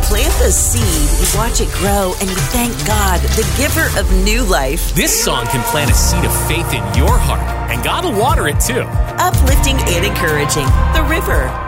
plant the seed, you watch it grow, and you thank God, the giver of new life. This song can plant a seed of faith in your heart, and God will water it too. Uplifting and encouraging. The River.